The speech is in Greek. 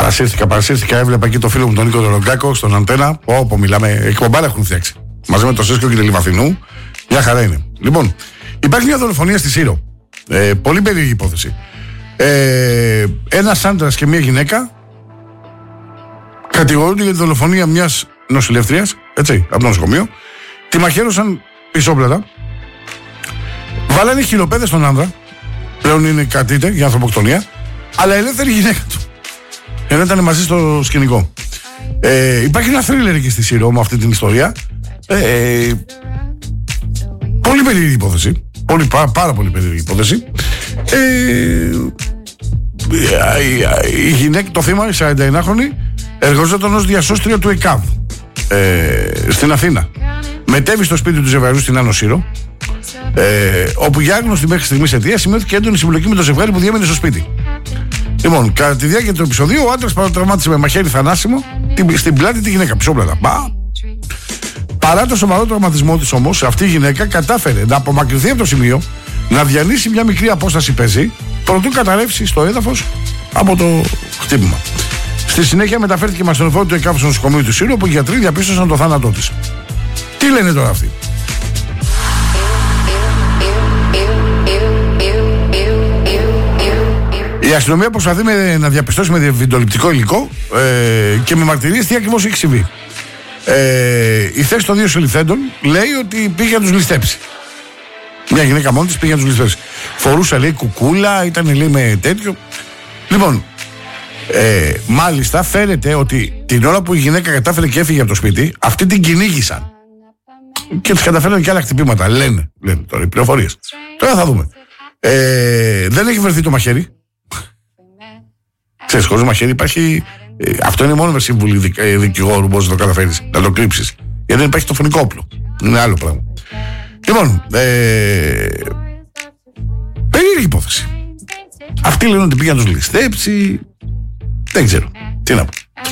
Παρασύρθηκα, έβλεπα εκεί το φίλο μου τον Νίκο Δωρογκάκο στον Αντένα. Όπου μιλάμε, εκπομπάρα έχουν φτιάξει. Μαζί με το Σέσκο και τη Λιβαθινού. Μια χαρά είναι. Λοιπόν, υπάρχει μια δολοφονία στη Σύρο. Πολύ περίεργη υπόθεση. Ένας άντρας και μια γυναίκα κατηγορούνται για τη δολοφονία μιας νοσηλεύτριας, έτσι, από το νοσοκομείο. Τη μαχαίρωσαν πισόπλατα. Βάλανε χειροπέδες στον άνδρα. Πλέον είναι κατήτε για ανθρωποκτονία. Αλλά ελεύθερη γυναίκα του. Ενώ ήταν μαζί στο σκηνικό. Υπάρχει ένα θρίλερ εκεί στη Σύρο με αυτή την ιστορία. Πολύ περίεργη υπόθεση. Πάρα πολύ περίεργη υπόθεση. Η γυναίκα, το θύμα, η 49χρονη, εργαζόταν ως διασώστρια του ΕΚΑΒ στην Αθήνα. Μετέβη στο σπίτι του ζευγαριού στην Άνω Σύρο, όπου για άγνωστη μέχρι στιγμής αιτία σημειώθηκε έντονη συμπλοκή με το ζευγάρι που διέμενε στο σπίτι. Λοιπόν, κατά τη διάρκεια του επεισοδίου, ο άντρας παρατραυμάτισε με μαχαίρι θανάσιμο στην πλάτη τη γυναίκα, πισόπλατα. Παρά το σοβαρό τραυματισμό της όμως, αυτή η γυναίκα κατάφερε να απομακρυνθεί από το σημείο, να διανύσει μια μικρή απόσταση πεζή, προτού καταρρεύσει στο έδαφος από το χτύπημα. Στη συνέχεια μεταφέρθηκε με ασθενοφόρο του ΕΚΑΒ στο νοσοκομείο του Σύρου, όπου οι γιατροί διαπίστωσαν το θάνατό της. Τι λένε τώρα αυτοί? Η αστυνομία προσπαθεί να διαπιστώσει με βιντεοληπτικό υλικό και με μαρτυρίες τι ακριβώς έχει συμβεί. Η θέση των δύο συλληφθέντων λέει ότι πήγε να τους ληστέψει. Μια γυναίκα μόνη της πήγε να τους ληστέψει. Φορούσε, λέει, κουκούλα, ήταν, λέει, με τέτοιο. Λοιπόν, μάλιστα φαίνεται ότι την ώρα που η γυναίκα κατάφερε και έφυγε από το σπίτι, αυτοί την κυνήγησαν. Και τους καταφέραν και άλλα χτυπήματα. Λένε τώρα οι πληροφορίες. Τώρα θα δούμε. Δεν έχει βρεθεί το μαχαίρι. Ξέρεις, χωρίς μαχαίρι υπάρχει. Αυτό είναι μόνο με σύμβουλη δικηγόρου μπορείς να το καταφέρεις, να το κρύψεις. Γιατί δεν υπάρχει το φωνικό όπλο. Είναι άλλο πράγμα. Λοιπόν, περίεργη υπόθεση. Αυτοί λένε ότι πήγαν να τους ληστέψει. Δεν ξέρω. Τι να πω.